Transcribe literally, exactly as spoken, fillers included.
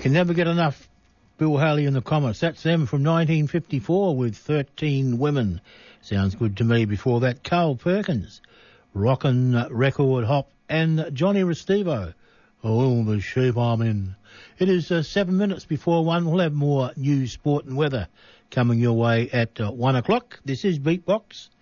Can never get enough Bill Haley and the Comets. That's them from nineteen fifty-four with thirteen Women. Sounds good to me. Before that, Carl Perkins, Rockin' Record Hop, and Johnny Restivo. Oh, the sheep I'm in. It is uh, seven minutes before one. We'll have more news, sport and weather coming your way at uh, one o'clock. This is Beatbox